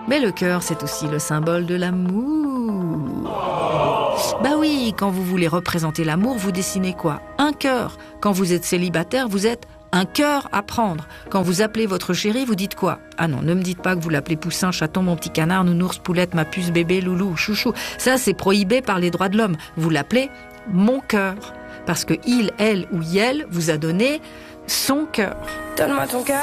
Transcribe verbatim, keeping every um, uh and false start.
Mais le cœur, c'est aussi le symbole de l'amour. Bah oui, quand vous voulez représenter l'amour, vous dessinez quoi? Un cœur. Quand vous êtes célibataire, vous êtes un cœur à prendre. Quand vous appelez votre chéri, vous dites quoi? Ah non, ne me dites pas que vous l'appelez poussin, chaton, mon petit canard, nounours, poulette, ma puce, bébé, loulou, chouchou. Ça, c'est prohibé par les droits de l'homme. Vous l'appelez mon cœur. Parce que il, elle ou yel vous a donné son cœur. Donne-moi ton cœur.